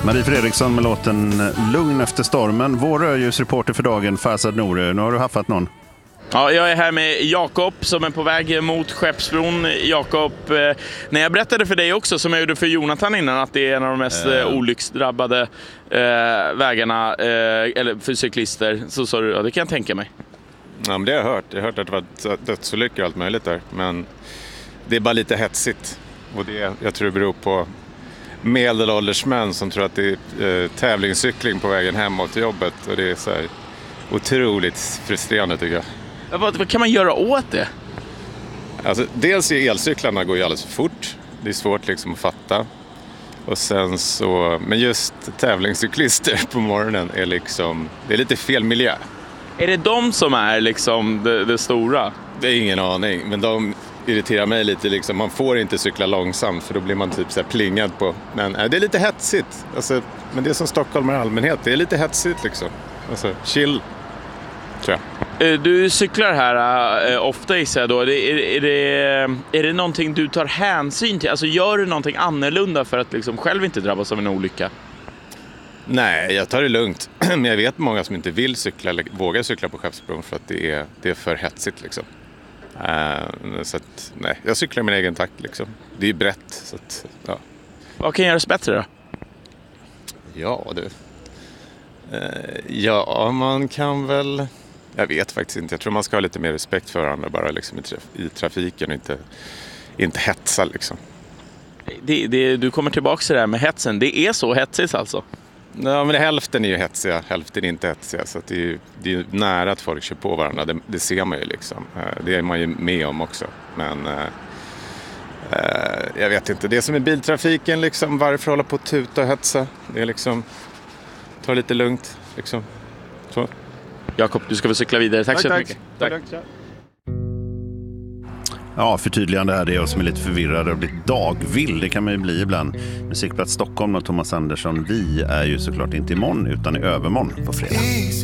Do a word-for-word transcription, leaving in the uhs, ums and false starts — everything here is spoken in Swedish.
Marie Fredriksson med låten Lugn efter stormen. Vår rödljusreporter för dagen, Farzad Nouri. Nu har du haffat någon. Ja, jag är här med Jakob som är på väg mot Skeppsbron. Jakob, eh, när jag berättade för dig också, som jag gjorde för Jonathan innan, att det är en av de mest eh, olycksdrabbade eh, vägarna eh, eller för cyklister, så sa du, ja, det kan jag tänka mig. Ja, men det har jag hört. Jag har hört att det var dödsolyckor och allt möjligt där. Men det är bara lite hetsigt. Och det, jag tror det beror på medelålders män som tror att det är eh, tävlingscykling på vägen hemåt till jobbet. Och det är så här otroligt frustrerande, tycker jag. Ja, vad, vad kan man göra åt det? Alltså, dels är elcyklarna går ju alldeles för fort. Det är svårt liksom att fatta. Och sen så, men just tävlingscyklister på morgonen är liksom, det är lite fel miljö. Är det de som är liksom det, det stora? Det är ingen aning, men de irriterar mig lite liksom. Man får inte cykla långsamt för då blir man typ så här plingad på. Men äh, det är lite hetsigt. Alltså, men det är som Stockholm i allmänhet, det är lite hetsigt liksom. Alltså, chill, tror jag. Du cyklar här äh, ofta, gissar jag då. Är det, är, det, är det någonting du tar hänsyn till? Alltså gör du någonting annorlunda för att liksom själv inte drabbas av en olycka? Nej, jag tar det lugnt. Men jag vet många som inte vill cykla eller vågar cykla på Skeppsbron för att det är, det är för hetsigt liksom. Uh, så att, nej, jag cyklar min egen takt liksom. Det är brett, så att, ja. Vad kan göras bättre då? Ja, du. Uh, ja, man kan väl... Jag vet faktiskt inte. Jag tror man ska ha lite mer respekt för varandra bara liksom i, traf- i trafiken och inte, inte hetsa liksom. Det, det, du kommer tillbaka till det här med hetsen. Det är så hetsigt alltså? Ja, men hälften är ju hetsiga, hälften är inte hetsiga. Så att det är ju det är ju nära att folk kör på varandra. Det, det ser man ju liksom. Det är man ju med om också. Men eh, jag vet inte. Det som är biltrafiken liksom, varför hålla på att tuta och hetsa? Det är liksom, ta lite lugnt liksom. Så. Jakob, du ska få cykla vidare. Tack, tack så tack. mycket. Tack. Tack. Ja, förtydligande här, det är jag som är lite förvirrad och blivit dagvill. Det kan man ju bli ibland. Musikplats Stockholm och Thomas Andersson, vi är ju såklart inte imorgon utan i övermorgon på fredag.